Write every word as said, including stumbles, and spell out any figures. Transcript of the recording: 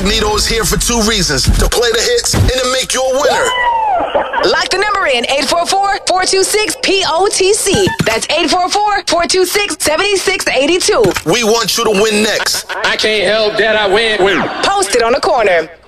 Magneto is here for two reasons: to play the hits and to make you a winner. Lock the number in eight four four, four two six, P O T C. That's eight four four, four two six, seven six eight two. We want you to win next. I can't help that I win. win. Post it on the corner.